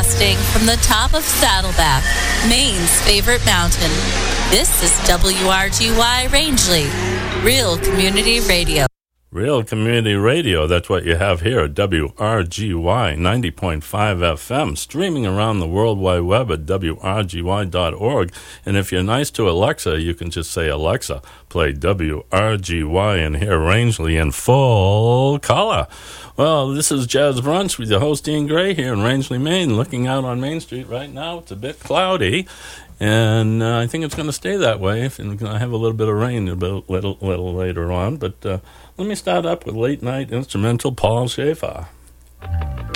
Broadcasting from the top of Saddleback, Maine's favorite mountain. This is WRGY Rangeley, Real Community Radio. Real Community Radio, that's what you have here at WRGY 90.5 FM, streaming around the World Wide Web at WRGY.org. And if you're nice to Alexa, you can just say, Alexa, play WRGY and hear Rangeley in full color. Well, this is Jazz Brunch with your host, Dean Gray, here in Rangeley, Maine, looking out on Main Street right now. It's a bit cloudy. And I think it's going to stay that way. And I have a little bit of rain a little later on. But let me start up with late night instrumental Paul Schaefer.